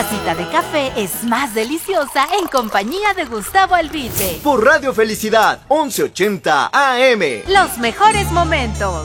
tacita de café es más deliciosa en compañía de Gustavo Alvite. Por Radio Felicidad, 1180 AM. Los mejores momentos.